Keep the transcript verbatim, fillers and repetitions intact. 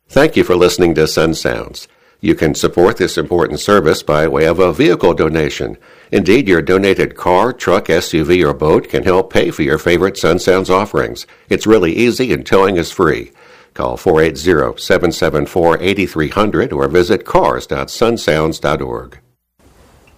Thank you for listening to Sun Sounds. You can support this important service by way of a vehicle donation. Indeed, your donated car, truck, S U V, or boat can help pay for your favorite Sun Sounds offerings. It's really easy and towing is free. Call four eight zero, seven seven four, eight three zero zero or visit cars dot sun sounds dot org.